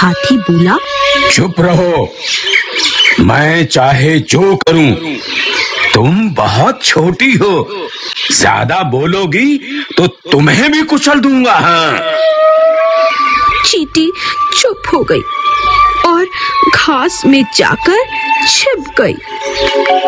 हाथी बोला, चुप रहो, मैं चाहे जो करूं, तुम बहुत छोटी हो, ज्यादा बोलोगी तो तुम्हें भी कुचल दूंगा। हाँ। चींटी चुप हो गई और घास में जाकर छिप गई।